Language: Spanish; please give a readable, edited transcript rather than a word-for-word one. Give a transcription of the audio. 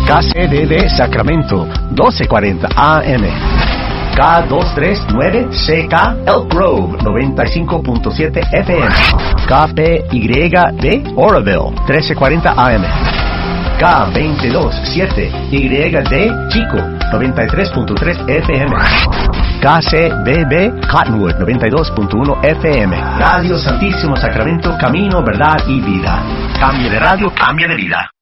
KCDD Sacramento, 1240 AM. K239CK Elk Grove, 95.7 FM. KPYD Oroville, 1340 AM. K227YD Chico, 93.3 FM. KCBB Cottonwood, 92.1 FM. Radio Santísimo Sacramento, camino, verdad y vida. Cambio de radio, cambio de vida.